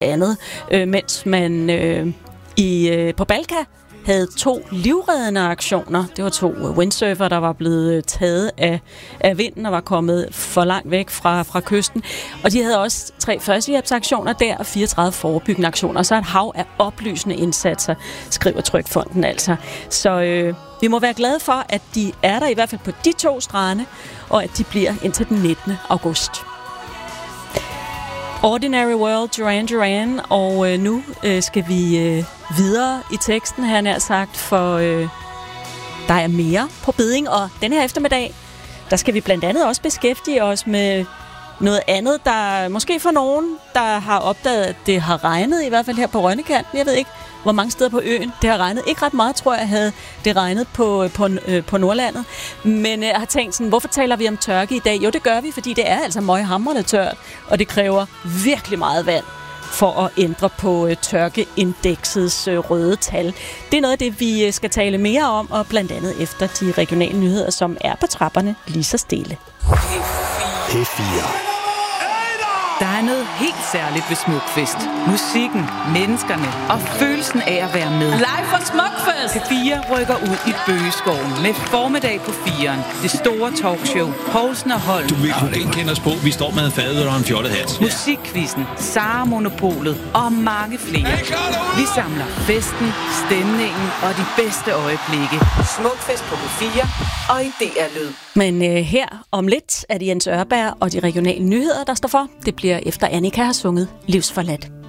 andet, mens man på Balka havde 2 livreddende aktioner. Det var 2 windsurfer, der var blevet taget af vinden og var kommet for langt væk fra kysten. Og de havde også 3 førstehjælpsaktioner der og 34 forebyggende aktioner. Så et hav af oplysende indsatser, skriver Trygfonden altså. Så vi må være glade for, at de er der i hvert fald på de 2 strande, og at de bliver indtil den 19. august. Ordinary World, Duran Duran, og nu skal vi videre i teksten, her nær sagt, for der er mere på bedding, og den her eftermiddag, der skal vi blandt andet også beskæftige os med noget andet, der måske for nogen, der har opdaget, at det har regnet, i hvert fald her på Rønnekanten. Jeg ved ikke, hvor mange steder på øen det har regnet. Ikke ret meget, tror jeg, havde det regnet på Nordlandet. Men jeg har tænkt sådan, hvorfor taler vi om tørke i dag? Jo, det gør vi, fordi det er altså møghamrende tørt, og det kræver virkelig meget vand for at ændre på tørkeindeksets røde tal. Det er noget af det, vi skal tale mere om, og blandt andet efter de regionale nyheder, som er på trapperne lige så stille. P4. Der er noget helt særligt ved Smukfest. Musikken, menneskerne og følelsen af at være med. Live fra Smukfest! P4 rykker ud i Bøgeskoven med formiddag på 4'eren. Det store talkshow, Poulsen og Holm. Du vil kunne genkende os på, vi står med fadet og en fjollet hat. Musikquizzen, Sara Monopolet og mange flere. Vi samler festen, stemningen og de bedste øjeblikke. Smukfest på P4 og i DR-lyd. Men her om lidt er det Jens Ørberg og de regionale nyheder, der står for. Det bliver efter Annika har sunget Livsforladt.